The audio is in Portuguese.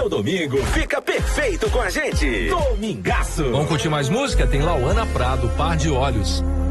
seu domingo fica perfeito com a gente. Domingaço. Vamos curtir mais música? Tem Lauana Prado, Par de Olhos.